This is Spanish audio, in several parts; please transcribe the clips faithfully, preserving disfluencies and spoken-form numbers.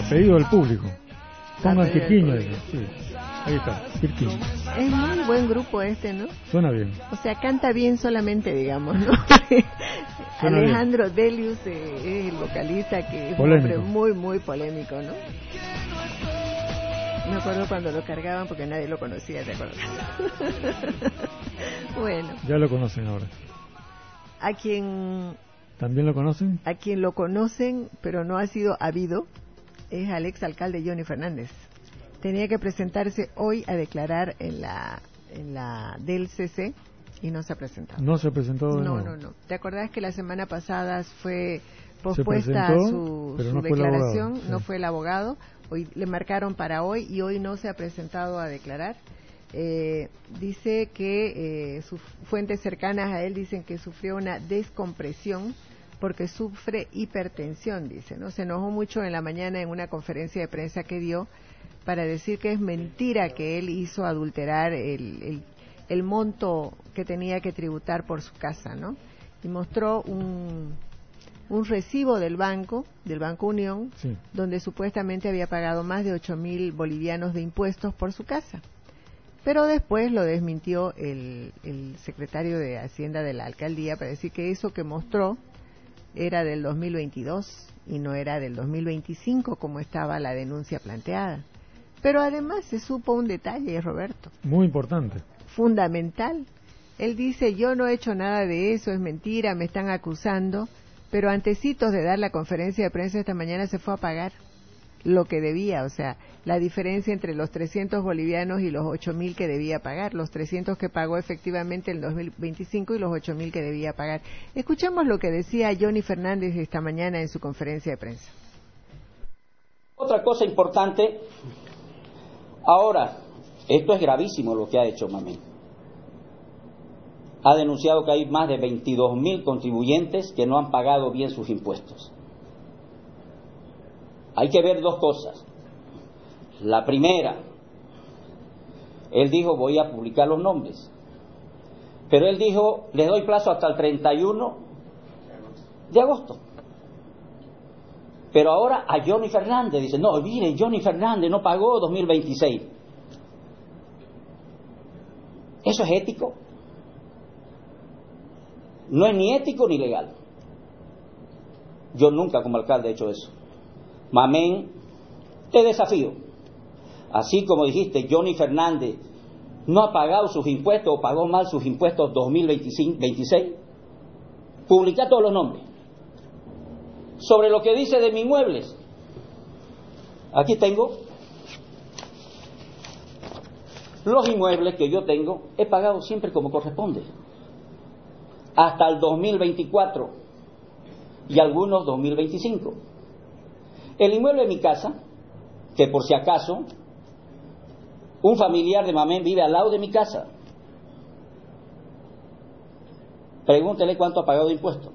pedido del público. Pongan Quirquiño, sí. Ahí está, Quirquiño. Es muy buen grupo este, ¿no? Suena bien. O sea, canta bien solamente, digamos, ¿no? Alejandro bien. Delius eh, es el vocalista que es polémico. Un hombre muy, muy polémico, ¿no? Me acuerdo cuando lo cargaban porque nadie lo conocía, ¿te acuerdas? Bueno. Ya lo conocen ahora. A quien... ¿También lo conocen? A quien lo conocen, pero no ha sido habido, es al ex alcalde Johnny Fernández. Tenía que presentarse hoy a declarar en la en la del C C y no se ha presentado. ¿No se presentó de No, nuevo? no, no. ¿Te acordás que la semana pasada fue pospuesta presentó, su, pero su no declaración? Fue sí. No fue el abogado. Hoy le marcaron para hoy y hoy no se ha presentado a declarar. Eh, dice que eh, sus fuentes cercanas a él dicen que sufrió una descompresión porque sufre hipertensión, dice, ¿no? Se enojó mucho en la mañana en una conferencia de prensa que dio para decir que es mentira que él hizo adulterar el, el, el monto que tenía que tributar por su casa, ¿no? Y mostró un, un recibo del banco, del Banco Unión, sí. donde supuestamente había pagado más de ocho mil bolivianos de impuestos por su casa. Pero después lo desmintió el, el secretario de Hacienda de la alcaldía para decir que eso que mostró era del dos mil veintidós y no era del dos mil veinticinco como estaba la denuncia planteada. Pero además se supo un detalle, Roberto. Muy importante. Fundamental. Él dice, yo no he hecho nada de eso, es mentira, me están acusando, pero antecitos de dar la conferencia de prensa esta mañana se fue a pagar lo que debía, o sea, la diferencia entre los trescientos bolivianos y los ocho mil que debía pagar, los trescientos que pagó efectivamente en dos mil veinticinco y los ocho mil que debía pagar. Escuchemos lo que decía Johnny Fernández esta mañana en su conferencia de prensa. Otra cosa importante, ahora, esto es gravísimo lo que ha hecho Mamén. Ha denunciado que hay más de veintidós mil contribuyentes que no han pagado bien sus impuestos. Hay que ver dos cosas. La primera, él dijo voy a publicar los nombres, pero él dijo les doy plazo hasta el treinta y uno de agosto. Pero ahora a Johnny Fernández dice, no, mire, Johnny Fernández no pagó dos mil veintiséis. ¿Eso es ético? No es ni ético ni legal. Yo nunca como alcalde he hecho eso. Mamén, te desafío. Así como dijiste, Johnny Fernández no ha pagado sus impuestos o pagó mal sus impuestos dos mil veintiséis, publica todos los nombres. Sobre lo que dice de mis inmuebles, aquí tengo los inmuebles que yo tengo, he pagado siempre como corresponde, hasta el dos mil veinticuatro y algunos dos mil veinticinco. El inmueble de mi casa, que por si acaso, un familiar de Mamén vive al lado de mi casa. Pregúntele cuánto ha pagado de impuestos.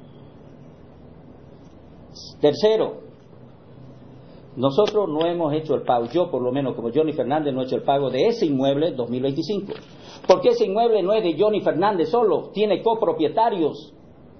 Tercero, nosotros no hemos hecho el pago, yo por lo menos como Johnny Fernández no he hecho el pago de ese inmueble dos mil veinticinco. Porque ese inmueble no es de Johnny Fernández solo, tiene copropietarios.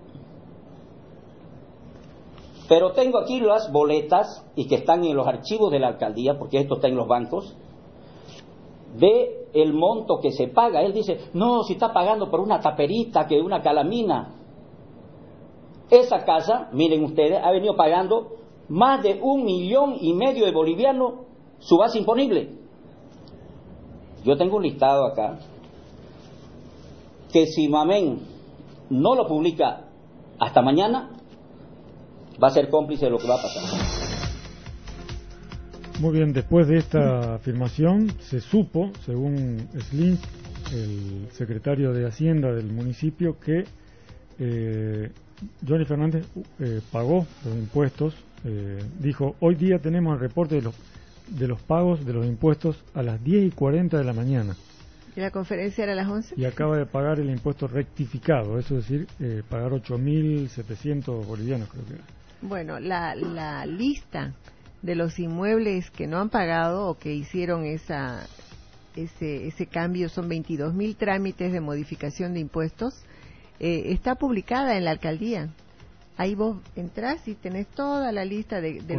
Pero tengo aquí las boletas, y que están en los archivos de la alcaldía, porque esto está en los bancos, de el monto que se paga. Él dice, no, si está pagando por una taperita, que una calamina. Esa casa, miren ustedes, ha venido pagando más de un millón y medio de bolivianos su base imponible. Yo tengo un listado acá, que si Mamén no lo publica hasta mañana, va a ser cómplice de lo que va a pasar. Muy bien, después de esta afirmación se supo, según Slim, el secretario de Hacienda del municipio, que eh, Johnny Fernández eh, pagó los impuestos. Eh, dijo, hoy día tenemos el reporte de los, de los pagos de los impuestos a las diez y cuarenta de la mañana. ¿Y la conferencia era a las once? Y acaba de pagar el impuesto rectificado, eso es decir, eh, pagar ocho mil setecientos bolivianos, creo que era. Bueno, la, la lista de los inmuebles que no han pagado o que hicieron esa ese ese cambio, son veintidós mil trámites de modificación de impuestos, eh, está publicada en la alcaldía. Ahí vos entrás y tenés toda la lista de, de